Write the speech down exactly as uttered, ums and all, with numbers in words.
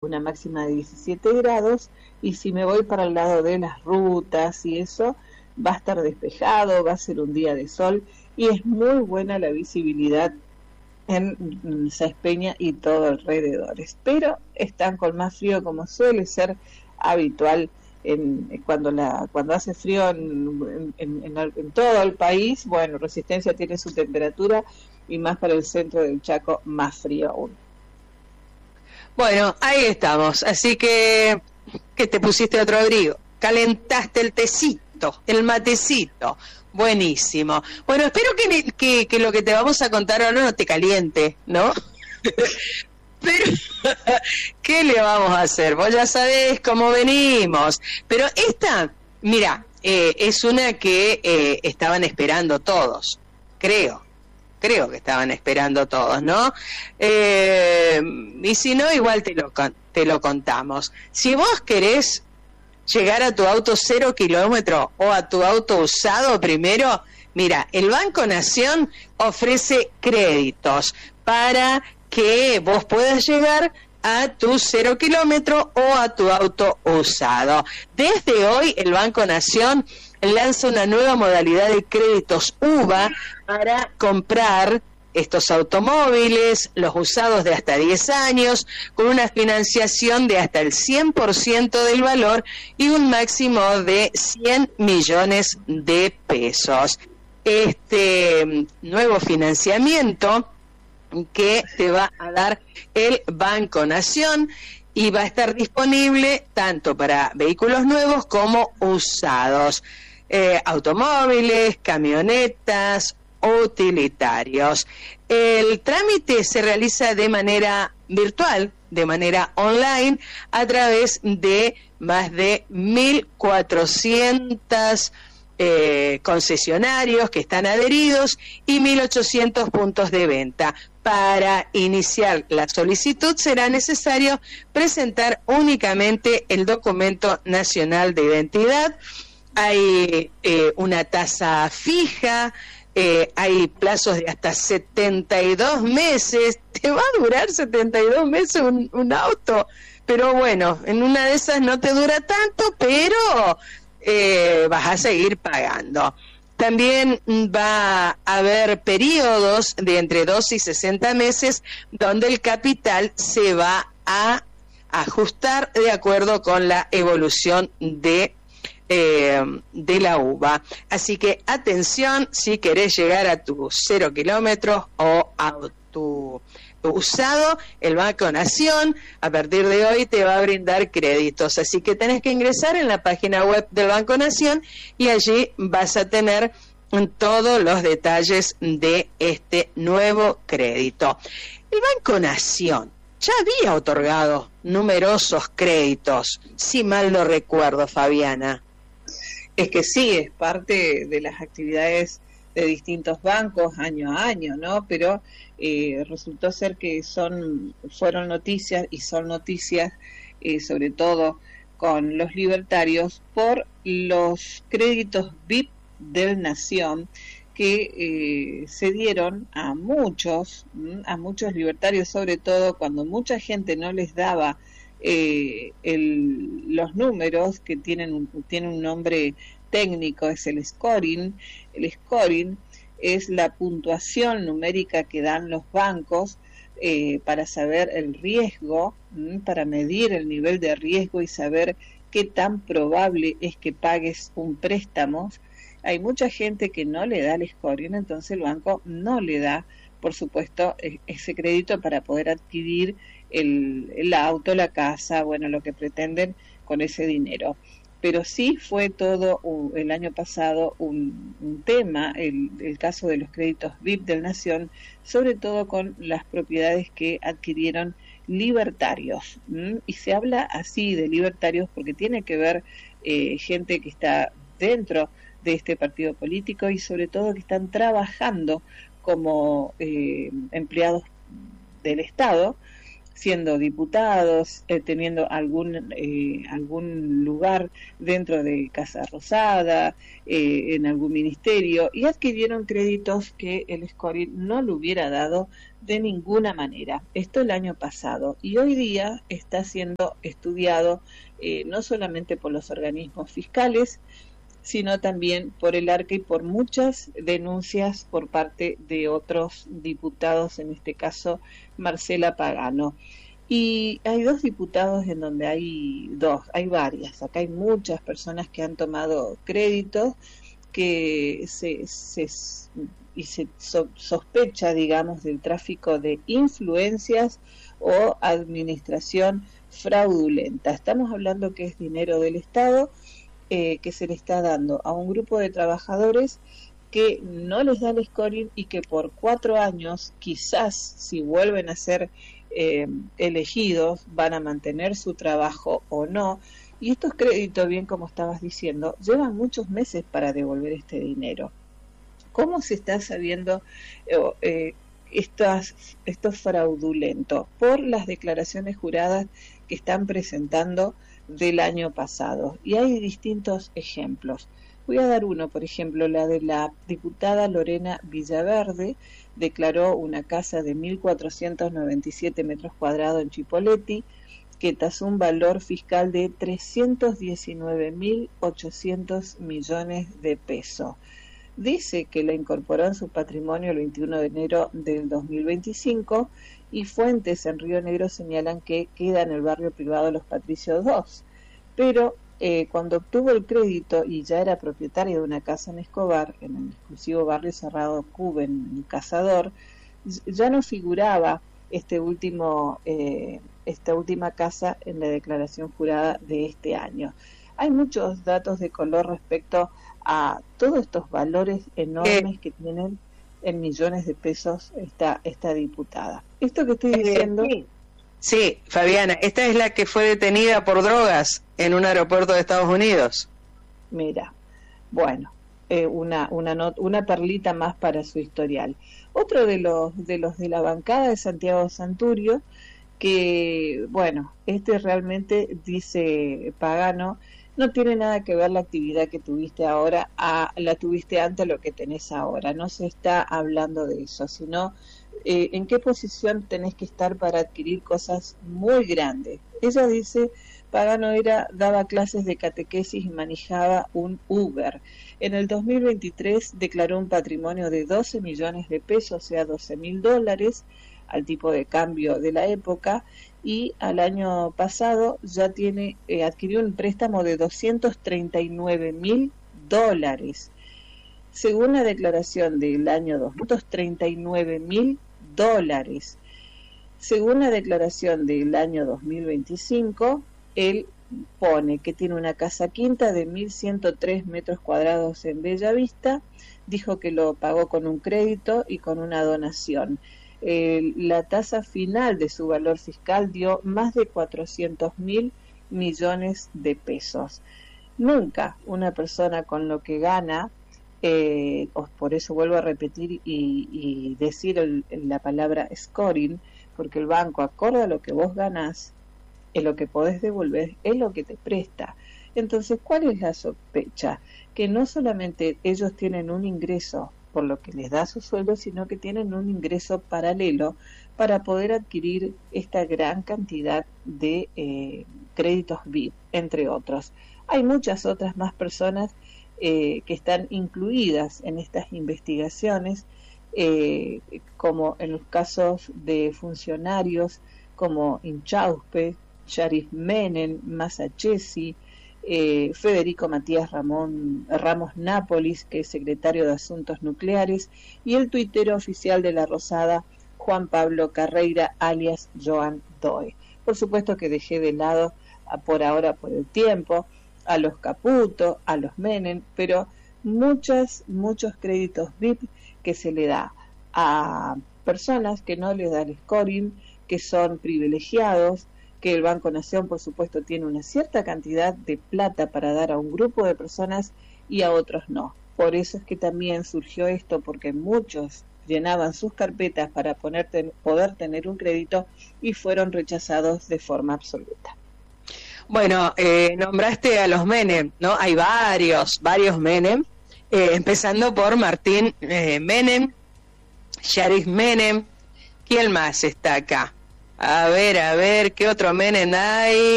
una máxima de diecisiete grados, y si me voy para el lado de las rutas y eso, va a estar despejado, va a ser un día de sol, y es muy buena la visibilidad en Sáenz Peña y todo alrededores, pero están con más frío, como suele ser habitual en, cuando la cuando hace frío en, en, en, en todo el país. Bueno, Resistencia tiene su temperatura, y más para el centro del Chaco, más frío aún. Bueno, ahí estamos, así que que te pusiste otro abrigo, calentaste el tecito, el matecito. Buenísimo. Bueno, espero que, que, que lo que te vamos a contar ahora no te caliente, ¿no? Pero, ¿qué le vamos a hacer? Vos ya sabés cómo venimos. Pero esta, mira, eh, es una que eh, estaban esperando todos, creo. Creo que estaban esperando todos, ¿no? Eh, y si no, igual te lo, te lo contamos. Si vos querés llegar a tu auto cero kilómetro o a tu auto usado primero, mira, el Banco Nación ofrece créditos para que vos puedas llegar a tu cero kilómetro o a tu auto usado. Desde hoy el Banco Nación lanza una nueva modalidad de créditos U V A para comprar estos automóviles, los usados de hasta diez años, con una financiación de hasta el cien por ciento del valor y un máximo de cien millones de pesos. Este nuevo financiamiento que te va a dar el Banco Nación, y va a estar disponible tanto para vehículos nuevos como usados, eh, automóviles, camionetas, utilitarios. El trámite se realiza de manera virtual, de manera online, a través de más de mil cuatrocientos eh, concesionarios que están adheridos y mil ochocientos puntos de venta. Para iniciar la solicitud será necesario presentar únicamente el documento nacional de identidad. Hay eh, una tasa fija, eh, hay plazos de hasta setenta y dos meses. Te va a durar setenta y dos meses un, un auto, pero bueno, en una de esas no te dura tanto, pero eh, vas a seguir pagando. También va a haber periodos de entre dos y sesenta meses donde el capital se va a ajustar de acuerdo con la evolución de, eh, de la U V A. Así que atención si querés llegar a tus cero kilómetros o a tu usado, el Banco Nación a partir de hoy te va a brindar créditos, así que tenés que ingresar en la página web del Banco Nación y allí vas a tener todos los detalles de este nuevo crédito. El Banco Nación ya había otorgado numerosos créditos, si mal no recuerdo, Fabiana. Es que sí, es parte de las actividades de distintos bancos año a año, ¿no? Pero eh, resultó ser que son fueron noticias y son noticias eh, sobre todo con los libertarios por los créditos V I P del Nación que eh, se dieron a muchos, a muchos libertarios, sobre todo cuando mucha gente no les daba eh, el, los números que tienen un, tienen un nombre técnico, es el scoring. El scoring es la puntuación numérica que dan los bancos eh, para saber el riesgo, para medir el nivel de riesgo y saber qué tan probable es que pagues un préstamo. Hay mucha gente que no le da el scoring, entonces el banco no le da, por supuesto, ese crédito para poder adquirir el, el auto, la casa, bueno, lo que pretenden con ese dinero. Pero sí fue todo uh, el año pasado un, un tema, el, el caso de los créditos V I P del Nación, sobre todo con las propiedades que adquirieron libertarios. ¿Mm? Y se habla así de libertarios porque tiene que ver eh, gente que está dentro de este partido político y sobre todo que están trabajando como eh, empleados del Estado siendo diputados, eh, teniendo algún eh, algún lugar dentro de Casa Rosada, eh, en algún ministerio, y adquirieron créditos que el scoring no le hubiera dado de ninguna manera. Esto el año pasado, y hoy día está siendo estudiado eh, no solamente por los organismos fiscales, sino también por el ARCA y por muchas denuncias por parte de otros diputados, en este caso Marcela Pagano. Y hay dos diputados en donde hay dos, hay varias, acá hay muchas personas que han tomado créditos, que se, se, y se so, sospecha, digamos, del tráfico de influencias o administración fraudulenta. Estamos hablando que es dinero del Estado, Eh, que se le está dando a un grupo de trabajadores que no les da el scoring y que por cuatro años, quizás si vuelven a ser eh, elegidos, van a mantener su trabajo o no. Y estos créditos, bien como estabas diciendo, llevan muchos meses para devolver este dinero. ¿Cómo se está sabiendo eh, eh, estas, estos fraudulentos? Por las declaraciones juradas que están presentando del año pasado, y hay distintos ejemplos. Voy a dar uno, por ejemplo, la de la diputada Lorena Villaverde. Declaró una casa de mil cuatrocientos noventa y siete metros cuadrados en Chipoleti, que tasó un valor fiscal de trescientos diecinueve mil ochocientos millones de pesos. Dice que la incorporó en su patrimonio el veintiuno de enero del dos mil veinticinco, y fuentes en Río Negro señalan que queda en el barrio privado Los Patricios dos. Pero eh, cuando obtuvo el crédito y ya era propietario de una casa en Escobar, en el exclusivo barrio cerrado Cuben, en Cazador, ya no figuraba este último, eh, esta última casa en la declaración jurada de este año. Hay muchos datos de color respecto a todos estos valores enormes eh. que tienen en millones de pesos esta, esta diputada. Esto que estoy diciendo... Sí. sí, Fabiana, esta es la que fue detenida por drogas en un aeropuerto de Estados Unidos. Mira, bueno, eh, una, una, not, una perlita más para su historial. Otro de los, de los de la bancada de Santiago Santurio, que, bueno, este realmente, dice Pagano, no tiene nada que ver la actividad que tuviste ahora a la tuviste antes a lo que tenés ahora. No se está hablando de eso, sino eh, en qué posición tenés que estar para adquirir cosas muy grandes. Ella dice, Pagano era, daba clases de catequesis y manejaba un Uber. En el dos mil veintitrés declaró un patrimonio de doce millones de pesos, o sea, doce mil dólares, al tipo de cambio de la época, y al año pasado ya tiene eh, adquirió un préstamo de doscientos treinta y nueve mil dólares. Según la declaración del año doscientos treinta y nueve mil dólares. Según la declaración del año dos mil veinticinco, él pone que tiene una casa quinta de mil ciento tres metros cuadrados en Bella Vista. Dijo que lo pagó con un crédito y con una donación. Eh, la tasa final de su valor fiscal dio más de cuatrocientos mil millones de pesos. Nunca una persona con lo que gana, eh, por eso vuelvo a repetir y, y decir el, la palabra scoring, porque el banco, acorde a lo que vos ganás, es lo que podés devolver, es lo que te presta. Entonces, ¿cuál es la sospecha? Que no solamente ellos tienen un ingreso por lo que les da su sueldo, sino que tienen un ingreso paralelo para poder adquirir esta gran cantidad de eh, créditos V I P, entre otros. Hay muchas otras más personas eh, que están incluidas en estas investigaciones, eh, como en los casos de funcionarios como Inchauspe, Sharif Menem, Masachesi, Eh, Federico Matías Ramón, Ramos Nápoles, que es secretario de Asuntos Nucleares, y el tuitero oficial de La Rosada, Juan Pablo Carreira, alias Joan Doe. Por supuesto que dejé de lado, a, por ahora, por el tiempo, a los Caputo, a los Menem, pero muchas, muchos créditos V I P que se le da a personas que no les da el scoring, que son privilegiados, que el Banco Nación, por supuesto, tiene una cierta cantidad de plata para dar a un grupo de personas y a otros no. Por eso es que también surgió esto, porque muchos llenaban sus carpetas para poner, ten, poder tener un crédito y fueron rechazados de forma absoluta. Bueno, eh, nombraste a los Menem, ¿no? Hay varios, varios Menem, eh, empezando por Martín eh, Menem, Sharif Menem. ¿Quién más está acá? A ver, a ver, ¿qué otro Menem hay?